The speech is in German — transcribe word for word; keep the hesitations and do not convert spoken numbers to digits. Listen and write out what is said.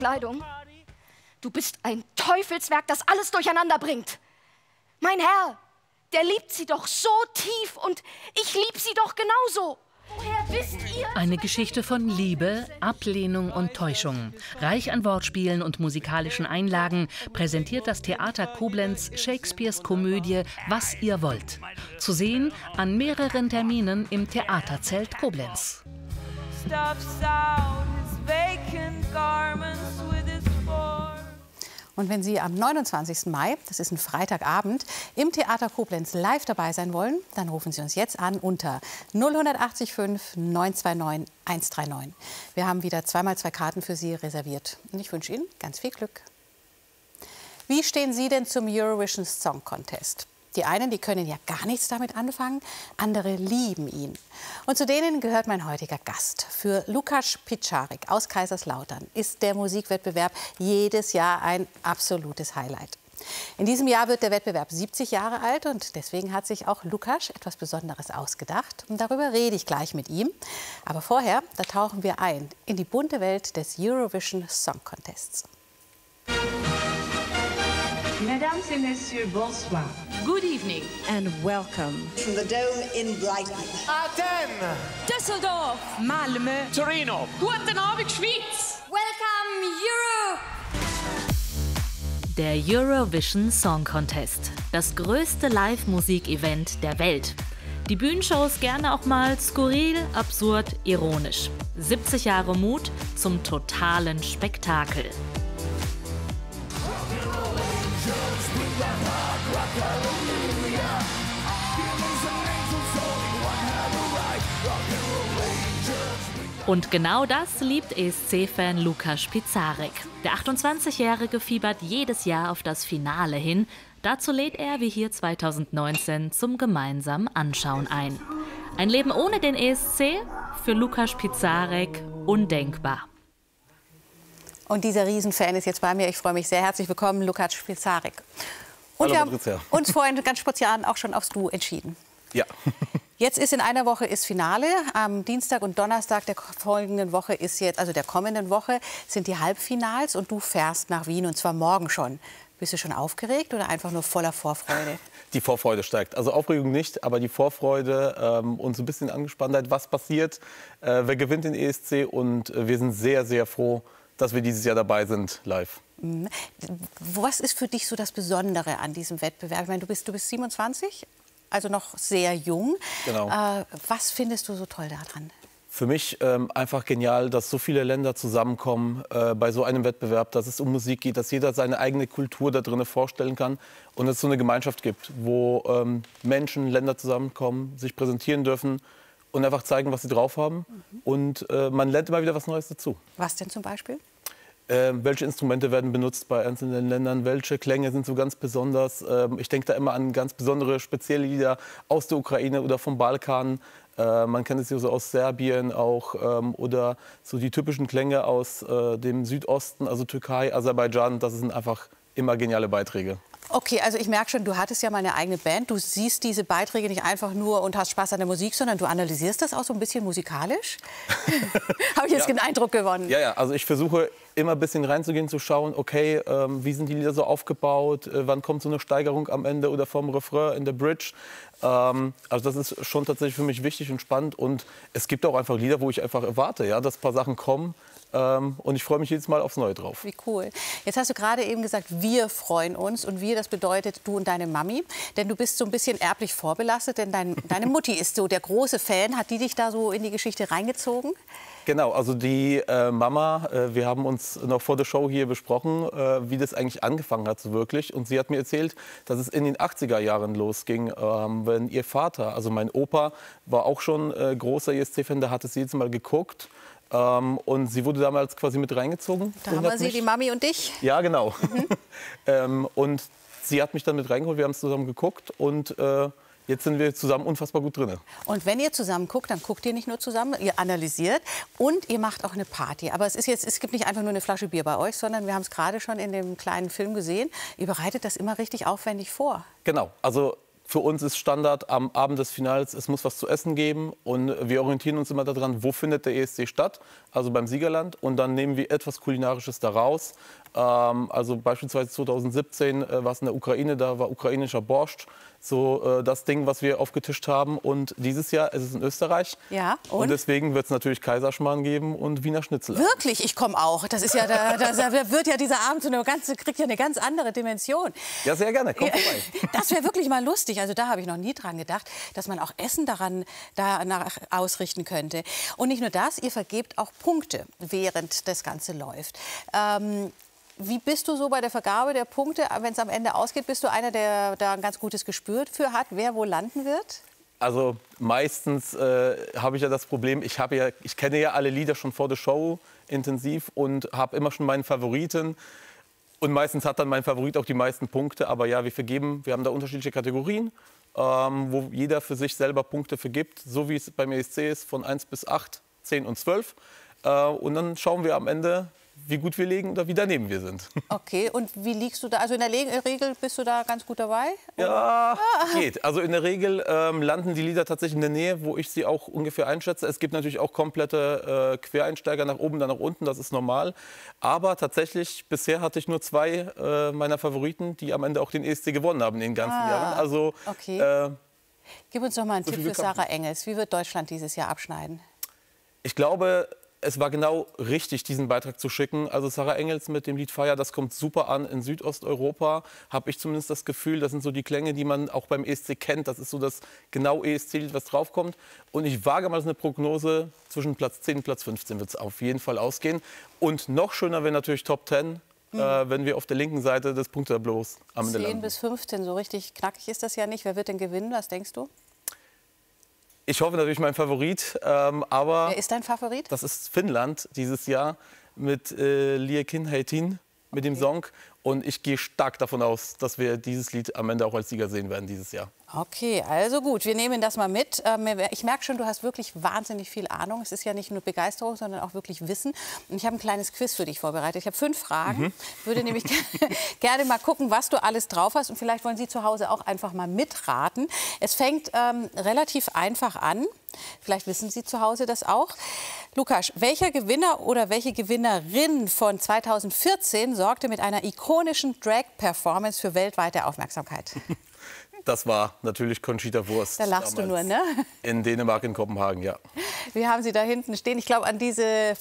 Kleidung. Du bist ein Teufelswerk, das alles durcheinander bringt. Mein Herr, der liebt sie doch so tief und ich lieb sie doch genauso. Woher wisst ihr? Eine Geschichte von Liebe, Ablehnung und Täuschung. Reich an Wortspielen und musikalischen Einlagen präsentiert das Theater Koblenz Shakespeares Komödie Was ihr wollt. Zu sehen an mehreren Terminen im Theaterzelt Koblenz. Und wenn Sie am neunundzwanzigsten Mai, das ist ein Freitagabend, im Theater Koblenz live dabei sein wollen, dann rufen Sie uns jetzt an unter null fünf neun zwei neun eins drei neun. Wir haben wieder zweimal zwei Karten für Sie reserviert. Und ich wünsche Ihnen ganz viel Glück. Wie stehen Sie denn zum Eurovision Song Contest? Die einen, die können ja gar nichts damit anfangen, andere lieben ihn. Und zu denen gehört mein heutiger Gast. Für Lukas Piszczarek aus Kaiserslautern ist der Musikwettbewerb jedes Jahr ein absolutes Highlight. In diesem Jahr wird der Wettbewerb siebzig Jahre alt und deswegen hat sich auch Lukas etwas Besonderes ausgedacht. Und darüber rede ich gleich mit ihm. Aber vorher, da tauchen wir ein in die bunte Welt des Eurovision Song Contests. Mesdames et Messieurs, bonsoir. Good evening and welcome from the Dome in Brighton. Athens, Düsseldorf, Malmö, Torino. Guten Abend, Schweiz. Welcome, Europe! Der Eurovision Song Contest, das größte Live-Musik-Event der Welt. Die Bühnenshows gerne auch mal skurril, absurd, ironisch. siebzig Jahre Mut zum totalen Spektakel. Und genau das liebt E S C-Fan Lukas Piszczarek. Der achtundzwanzigjährige fiebert jedes Jahr auf das Finale hin. Dazu lädt er, wie hier zweitausendneunzehn, zum gemeinsamen Anschauen ein. Ein Leben ohne den E S C? Für Lukas Piszczarek undenkbar. Und dieser Riesenfan ist jetzt bei mir. Ich freue mich sehr. Herzlich willkommen, Lukas Piszczarek. Und Hallo, wir haben Patricia. uns vorhin ganz spontan auch schon aufs Du entschieden. Ja. Jetzt ist in einer Woche ist Finale. Am Dienstag und Donnerstag der folgenden Woche ist jetzt, also der kommenden Woche, sind die Halbfinals und du fährst nach Wien und zwar morgen schon. Bist du schon aufgeregt oder einfach nur voller Vorfreude? Die Vorfreude steigt. Also Aufregung nicht, aber die Vorfreude ähm, und so ein bisschen Angespanntheit, was passiert, äh, wer gewinnt den E S C und äh, wir sind sehr, sehr froh, dass wir dieses Jahr dabei sind, live. Was ist für dich so das Besondere an diesem Wettbewerb? Ich meine, du bist, du bist siebenundzwanzig, also noch sehr jung. Genau. Äh, was findest du so toll daran? Für mich ähm, einfach genial, dass so viele Länder zusammenkommen äh, bei so einem Wettbewerb, dass es um Musik geht, dass jeder seine eigene Kultur da drin vorstellen kann und es so eine Gemeinschaft gibt, wo ähm, Menschen, Länder zusammenkommen, sich präsentieren dürfen und einfach zeigen, was sie drauf haben. Mhm. Und äh, man lernt immer wieder was Neues dazu. Was denn zum Beispiel? Äh, welche Instrumente werden benutzt bei einzelnen Ländern? Welche Klänge sind so ganz besonders? Ähm, ich denke da immer an ganz besondere, spezielle Lieder aus der Ukraine oder vom Balkan. Äh, man kennt es ja so aus Serbien auch. Ähm, oder so die typischen Klänge aus äh, dem Südosten, also Türkei, Aserbaidschan. Das sind einfach immer geniale Beiträge. Okay, also ich merke schon, du hattest ja mal eine eigene Band. Du siehst diese Beiträge nicht einfach nur und hast Spaß an der Musik, sondern du analysierst das auch so ein bisschen musikalisch. Habe ich jetzt ja den Eindruck gewonnen? Ja, ja, also ich versuche immer ein bisschen reinzugehen, zu schauen, okay, ähm, wie sind die Lieder so aufgebaut, äh, wann kommt so eine Steigerung am Ende oder vom Refrain in der Bridge. Ähm, also das ist schon tatsächlich für mich wichtig und spannend und es gibt auch einfach Lieder, wo ich einfach erwarte, ja, dass ein paar Sachen kommen. Ähm, und ich freue mich jedes Mal aufs Neue drauf. Wie cool. Jetzt hast du gerade eben gesagt, wir freuen uns. Und wir, das bedeutet du und deine Mami. Denn du bist so ein bisschen erblich vorbelastet. Denn dein, deine Mutti ist so der große Fan. Hat die dich da so in die Geschichte reingezogen? Genau, also die äh, Mama, äh, wir haben uns noch vor der Show hier besprochen, äh, wie das eigentlich angefangen hat so wirklich. Und sie hat mir erzählt, dass es in den achtziger Jahren losging, ähm, wenn ihr Vater, also mein Opa, war auch schon äh, großer E S C-Fan, da hat es jedes Mal geguckt. Ähm, und sie wurde damals quasi mit reingezogen. Da haben wir sie, die Mami und dich. Ja, genau. Mhm. ähm, und sie hat mich dann mit reingeholt, wir haben es zusammen geguckt und äh, jetzt sind wir zusammen unfassbar gut drin. Und wenn ihr zusammen guckt, dann guckt ihr nicht nur zusammen, ihr analysiert und ihr macht auch eine Party. Aber es, ist jetzt, es gibt nicht einfach nur eine Flasche Bier bei euch, sondern wir haben es gerade schon in dem kleinen Film gesehen. Ihr bereitet das immer richtig aufwendig vor. Genau, also Für uns ist Standard am Abend des Finals, es muss was zu essen geben. Und wir orientieren uns immer daran, wo findet der E S C statt, also beim Siegerland. Und dann nehmen wir etwas Kulinarisches daraus. Ähm, also beispielsweise zweitausendsiebzehn äh, war es in der Ukraine, da war ukrainischer Borscht so äh, das Ding, was wir aufgetischt haben. Und dieses Jahr ist es in Österreich. Ja, und? Und deswegen wird es natürlich Kaiserschmarrn geben und Wiener Schnitzel. Wirklich? Ich komme auch. Das ist ja, da, da wird ja dieser Abend so eine ganz, kriegt ja eine ganz andere Dimension. Ja, sehr gerne. Komm vorbei. Das wäre wirklich mal lustig. Also da habe ich noch nie dran gedacht, dass man auch Essen daran danach ausrichten könnte. Und nicht nur das, ihr vergebt auch Punkte, während das Ganze läuft. Ähm, Wie bist du so bei der Vergabe der Punkte? Wenn es am Ende ausgeht, bist du einer, der da ein ganz gutes Gespür für hat, wer wo landen wird? Also meistens äh, habe ich ja das Problem, ich, habe ja, ich kenne ja alle Lieder schon vor der Show intensiv und habe immer schon meinen Favoriten. Und meistens hat dann mein Favorit auch die meisten Punkte. Aber ja, wir vergeben, wir haben da unterschiedliche Kategorien, ähm, wo jeder für sich selber Punkte vergibt. So wie es beim E S C ist, von eins bis acht, zehn und zwölf. Äh, und dann schauen wir am Ende, wie gut wir liegen oder wie daneben wir sind. Okay, und wie liegst du da? Also in der Regel bist du da ganz gut dabei? Ja, geht. Also in der Regel ähm, landen die Lieder tatsächlich in der Nähe, wo ich sie auch ungefähr einschätze. Es gibt natürlich auch komplette äh, Quereinsteiger nach oben, dann nach unten, das ist normal. Aber tatsächlich, bisher hatte ich nur zwei äh, meiner Favoriten, die am Ende auch den E S C gewonnen haben in den ganzen ah, Jahren. Also, okay. äh, Gib uns noch mal einen so Tipp für Sarah Engels. Wie wird Deutschland dieses Jahr abschneiden? Ich glaube, es war genau richtig, diesen Beitrag zu schicken. Also Sarah Engels mit dem Lied Feier, das kommt super an in Südosteuropa. Habe ich zumindest das Gefühl, das sind so die Klänge, die man auch beim E S C kennt. Das ist so das genau E S C-Lied, was draufkommt. Und ich wage mal so eine Prognose, zwischen Platz zehn und Platz fünfzehn wird es auf jeden Fall ausgehen. Und noch schöner wäre natürlich Top zehn, mhm. äh, wenn wir auf der linken Seite des Punktetableaus am Ende landen. zehn bis fünfzehn, so richtig knackig ist das ja nicht. Wer wird denn gewinnen, was denkst du? Ich hoffe natürlich mein Favorit, ähm, aber... Wer ist dein Favorit? Das ist Finnland dieses Jahr mit äh, Liakin Heitin mit dem Song. Und ich gehe stark davon aus, dass wir dieses Lied am Ende auch als Sieger sehen werden dieses Jahr. Okay, also gut, wir nehmen das mal mit. Ich merke schon, du hast wirklich wahnsinnig viel Ahnung. Es ist ja nicht nur Begeisterung, sondern auch wirklich Wissen. Und ich habe ein kleines Quiz für dich vorbereitet. Ich habe fünf Fragen. Mhm. Würde nämlich gerne mal gucken, was du alles drauf hast. Und vielleicht wollen Sie zu Hause auch einfach mal mitraten. Es fängt ähm, relativ einfach an. Vielleicht wissen Sie zu Hause das auch. Lukas, welcher Gewinner oder welche Gewinnerin von zweitausendvierzehn sorgte mit einer ikonischen Drag-Performance für weltweite Aufmerksamkeit? Das war natürlich Conchita Wurst. Da lachst du nur, ne? In Dänemark, in Kopenhagen, ja. Wir haben sie da hinten stehen. Ich glaube, an diese